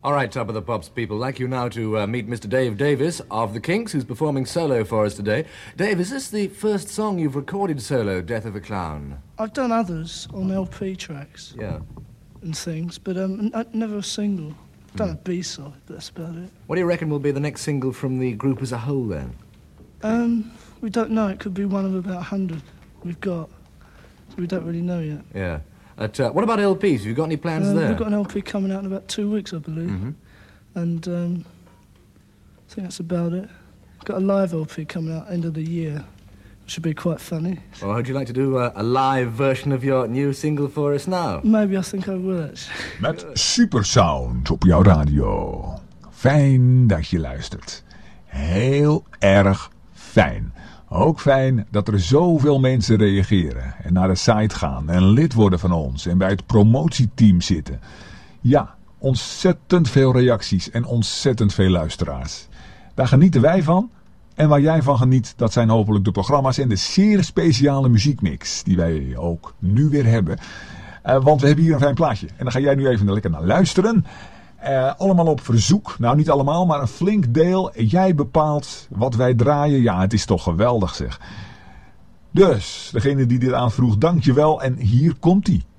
All right, Top of the Pops people, I'd like you now to meet Mr. Dave Davis of the Kinks, who's performing solo for us today. Dave, is this the first song you've recorded solo, Death of a Clown? I've done others on LP tracks. Yeah. And things, but never a single. I've done a B-side, but that's about it. What do you reckon will be the next single from the group as a whole, then? We don't know. It could be one of about 100 we've got. We don't really know yet. Yeah. What about LPs? Have you got any plans there? We've got an LP coming out in about 2 weeks, I believe. Mm-hmm. And I think that's about it. Got a live LP coming out end of the year. Should be quite funny. Well, would you like to do a live version of your new single for us now? Maybe I think I will, actually. Met Supersound op jouw radio. Fijn dat je luistert. Heel erg fijn. Ook fijn dat er zoveel mensen reageren en naar de site gaan en lid worden van ons en bij het promotieteam zitten. Ja, ontzettend veel reacties en ontzettend veel luisteraars. Daar genieten wij van. En waar jij van geniet, dat zijn hopelijk de programma's en de zeer speciale muziekmix die wij ook nu weer hebben. Want we hebben hier een fijn plaatje. En daar ga jij nu even lekker naar luisteren. Allemaal op verzoek. Nou, niet allemaal, maar een flink deel. Jij bepaalt wat wij draaien. Ja, het is toch geweldig zeg. Dus, degene die dit aanvroeg, dankjewel. En hier komt-ie.